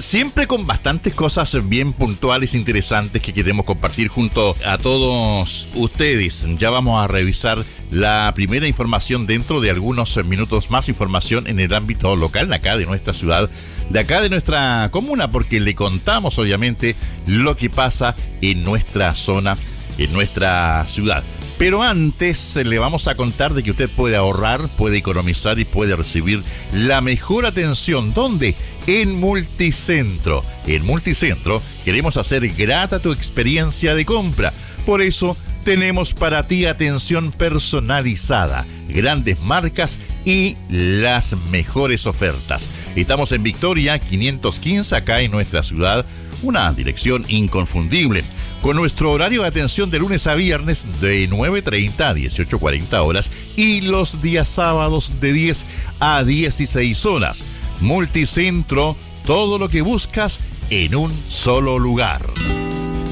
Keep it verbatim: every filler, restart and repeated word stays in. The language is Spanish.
siempre con bastantes cosas bien puntuales, interesantes que queremos compartir junto a todos ustedes. Ya vamos a revisar la primera información dentro de algunos minutos más, información en el ámbito local, de acá de nuestra ciudad, de acá de nuestra comuna, porque le contamos obviamente lo que pasa en nuestra zona, en nuestra ciudad. Pero antes le vamos a contar de que usted puede ahorrar, puede economizar y puede recibir la mejor atención. ¿Dónde? En Multicentro. En Multicentro queremos hacer grata tu experiencia de compra. Por eso tenemos para ti atención personalizada, grandes marcas y las mejores ofertas. Estamos en Victoria quinientos quince, acá en nuestra ciudad, una dirección inconfundible, con nuestro horario de atención de lunes a viernes de nueve treinta a dieciocho cuarenta horas y los días sábados de diez a dieciséis horas. Multicentro, todo lo que buscas en un solo lugar.